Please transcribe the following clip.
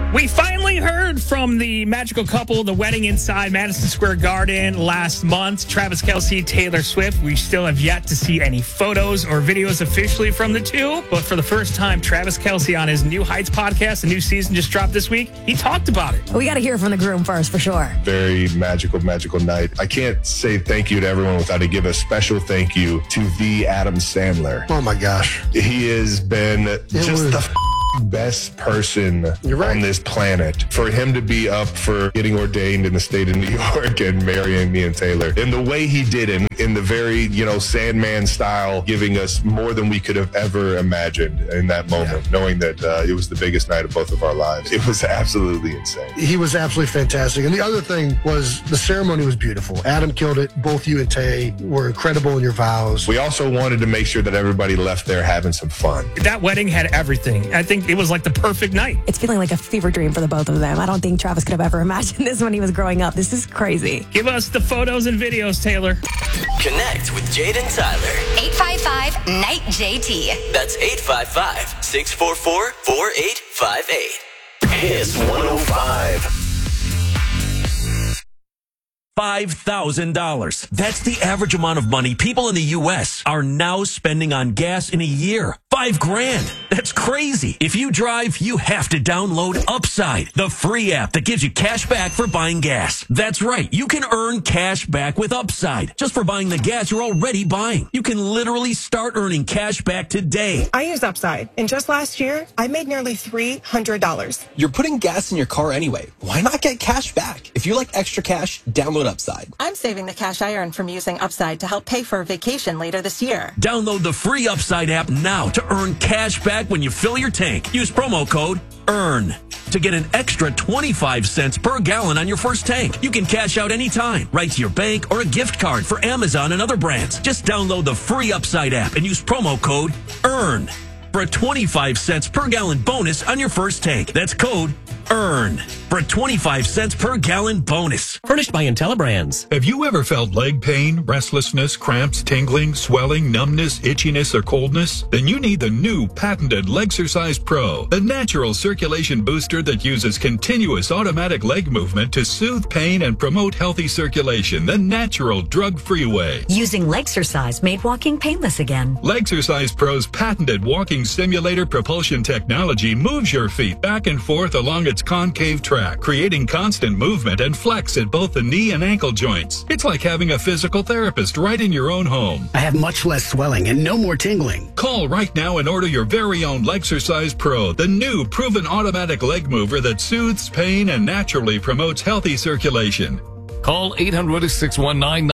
We finally heard from the magical couple, the wedding inside Madison Square Garden last month, Travis Kelce, Taylor Swift. We still have yet to see any photos or videos officially from the two. But for the first time, Travis Kelce on his New Heights podcast, the new season just dropped this week, he talked about it. We got to hear from the groom first, for sure. Very magical night. I can't say thank you to everyone without to give a special thank you to the Adam Sandler. Oh, my gosh. He has been the best person on this planet. For him to be up for getting ordained in the state of New York and marrying me and Taylor, and the way he did it in the very, Sandman style, giving us more than we could have ever imagined in that moment, knowing that it was the biggest night of both of our lives. It was absolutely insane. He was absolutely fantastic. And the other thing was the ceremony was beautiful. Adam killed it. Both you and Tay were incredible in your vows. We also wanted to make sure that everybody left there having some fun. That wedding had everything. I think it was like the perfect night. It's feeling like a fever dream for the both of them. I don't think Travis could have ever imagined this when he was growing up. This is crazy. Give us the photos and videos, Taylor. Connect with Jade and Tyler. 855-NIGHT-JT. That's 855-644-4858. Kiss 105. $5,000. That's the average amount of money people in the U.S. are now spending on gas in a year. $5,000. That's crazy. If you drive, you have to download Upside, the free app that gives you cash back for buying gas. That's right. You can earn cash back with Upside just for buying the gas you're already buying. You can literally start earning cash back today. I use Upside, and just last year, I made nearly $300. You're putting gas in your car anyway. Why not get cash back? If you like extra cash, download Upside. I'm saving the cash I earned from using Upside to help pay for a vacation later this year. Download the free Upside app now to earn cash back when you fill your tank. Use promo code EARN to get an extra 25 cents per gallon on your first tank. You can cash out anytime, right to your bank or a gift card for Amazon and other brands. Just download the free Upside app and use promo code EARN for a 25 cents per gallon bonus on your first tank. That's code EARN for a 25 cents per gallon bonus. Furnished by IntelliBrands. Have you ever felt leg pain, restlessness, cramps, tingling, swelling, numbness, itchiness, or coldness? Then you need the new patented Legsercise Pro, the natural circulation booster that uses continuous automatic leg movement to soothe pain and promote healthy circulation the natural drug-free way. Using Legsercise made walking painless again. Legsercise Pro's patented walking simulator propulsion technology moves your feet back and forth along its concave track, creating constant movement and flex at both the knee and ankle joints. It's like having a physical therapist right in your own home. I have much less swelling and no more tingling. Call right now and order your very own Legsercise Pro, the new proven automatic leg mover that soothes pain and naturally promotes healthy circulation. Call 800-619